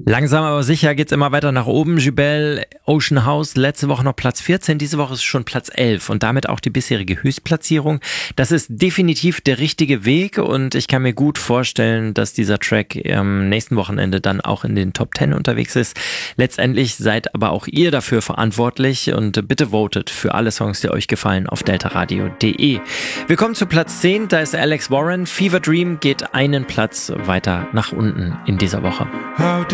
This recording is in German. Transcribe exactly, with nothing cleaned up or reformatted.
Langsam aber sicher geht's immer weiter nach oben. Jubel, Ocean House, letzte Woche noch Platz vierzehn, diese Woche ist schon Platz elf und damit auch die bisherige Höchstplatzierung. Das ist definitiv der richtige Weg und ich kann mir gut vorstellen, dass dieser Track am nächsten Wochenende dann auch in den Top zehn unterwegs ist. Letztendlich seid aber auch ihr dafür verantwortlich und bitte votet für alle Songs, die euch gefallen, auf deltaradio punkt de. Wir kommen zu Platz zehn, da ist Alex Warren. Fever Dream geht einen Platz weiter nach unten in dieser Woche. How